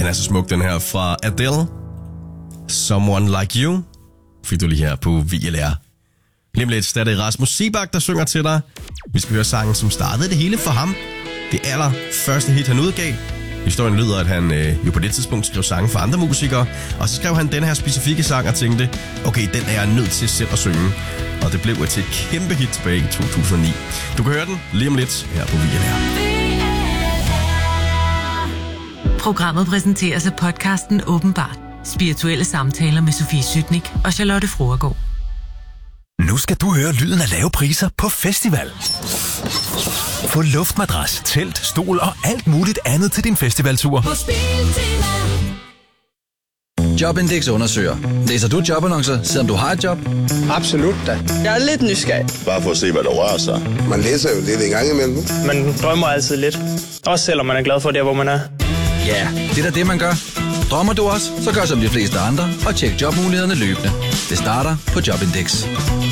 er så smuk, den her fra Adele. Someone Like You. Fik du lige her på VLR. Lige om lidt, der er det Rasmus Seebach, der synger til dig. Vi skal høre sangen, som startede det hele for ham. Det allerførste hit, han udgav. Historien lyder, at han jo på det tidspunkt skrev sange for andre musikere. Og så skrev han den her specifikke sang og tænkte, okay, den er jeg nødt til selv at synge. Og det blev til et kæmpe hit tilbage i 2009. Du kan høre den lige om lidt her på VLR. Programmet præsenteres af podcasten Åbenbart. Spirituelle samtaler med Sofie Sytnik og Charlotte Froergaard. Nu skal du høre lyden af lave priser på festival. Få luftmadras, telt, stol og alt muligt andet til din festivaltur. På Spiltema. Jobindex undersøger. Læser du jobannoncer, selvom du har et job? Absolut da. Jeg er lidt nysgerrig. Bare for at se, hvad der rører sig. Man læser jo lidt en gang imellem. Man drømmer altid lidt. Også selvom man er glad for det, hvor man er. Ja, det er da det, man gør. Drømmer du også, så gør som de fleste andre og tjek jobmulighederne løbende. Det starter på Jobindex.